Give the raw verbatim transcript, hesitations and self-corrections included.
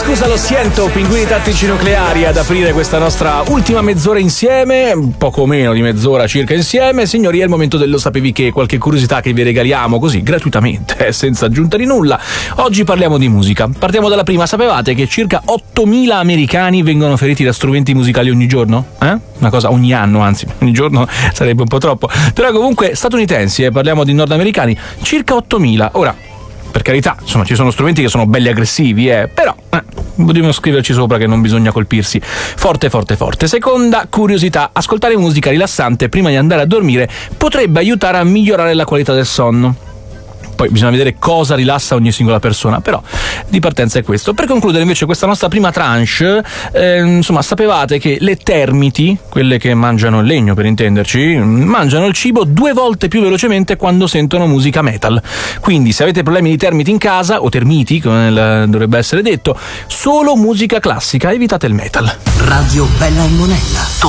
Scusa lo siento, pinguini tattici nucleari, ad aprire questa nostra ultima mezz'ora insieme, poco meno di mezz'ora circa insieme. Signori, è il momento dello sapevi che, qualche curiosità che vi regaliamo così gratuitamente, senza aggiunta di nulla. Oggi parliamo di musica. Partiamo dalla prima. Sapevate che circa ottomila americani vengono feriti da strumenti musicali ogni giorno? Eh? Una cosa ogni anno, anzi, ogni giorno sarebbe un po' troppo. Però comunque statunitensi, eh, parliamo di nordamericani, circa ottomila. Ora, per carità, insomma, ci sono strumenti che sono belli aggressivi, eh, però eh, dobbiamo scriverci sopra che non bisogna colpirsi forte forte forte. Seconda curiosità: ascoltare musica rilassante prima di andare a dormire potrebbe aiutare a migliorare la qualità del sonno. Poi bisogna vedere cosa rilassa ogni singola persona, però di partenza è questo. Per concludere invece questa nostra prima tranche, eh, insomma, sapevate che le termiti, quelle che mangiano il legno per intenderci, mangiano il cibo due volte più velocemente quando sentono musica metal. Quindi se avete problemi di termiti in casa, o termiti come dovrebbe essere detto, solo musica classica, evitate il metal. Radio Bella e Monella.